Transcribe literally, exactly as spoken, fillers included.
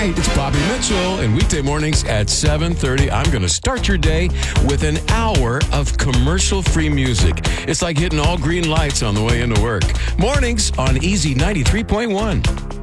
right, it's Bobby Mitchell, and weekday mornings at seven thirty, I'm going to start your day with an hour of commercial-free music. It's like hitting all green lights on the way into work. Mornings on Easy ninety-three point one.